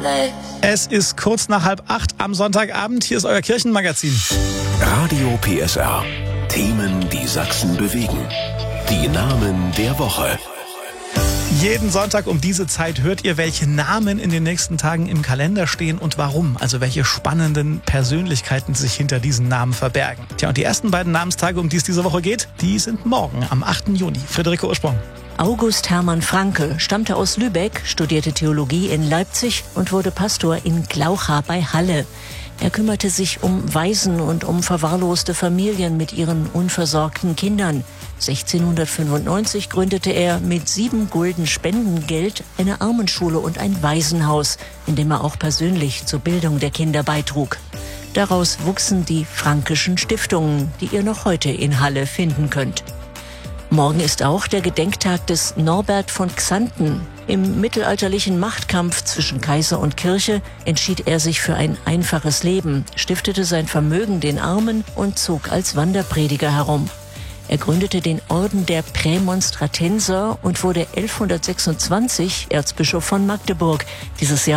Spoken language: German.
Es ist kurz nach 7:30 am Sonntagabend. Hier ist euer Kirchenmagazin. Radio PSR. Themen, die Sachsen bewegen. Die Namen der Woche. Jeden Sonntag um diese Zeit hört ihr, welche Namen in den nächsten Tagen im Kalender stehen und warum. Also welche spannenden Persönlichkeiten sich hinter diesen Namen verbergen. Tja, und die ersten beiden Namenstage, um die es diese Woche geht, die sind morgen, am 8. Juni. Friederike Ursprung. August Hermann Francke stammte aus Lübeck, studierte Theologie in Leipzig und wurde Pastor in Glaucha bei Halle. Er kümmerte sich um Waisen und um verwahrloste Familien mit ihren unversorgten Kindern. 1695 gründete er mit 7 Gulden Spendengeld eine Armenschule und ein Waisenhaus, in dem er auch persönlich zur Bildung der Kinder beitrug. Daraus wuchsen die Franckeschen Stiftungen, die ihr noch heute in Halle finden könnt. Morgen ist auch der Gedenktag des Norbert von Xanten. Im mittelalterlichen Machtkampf zwischen Kaiser und Kirche entschied er sich für ein einfaches Leben, stiftete sein Vermögen den Armen und zog als Wanderprediger herum. Er gründete den Orden der Prämonstratenser und wurde 1126 Erzbischof von Magdeburg. Dieses Jahr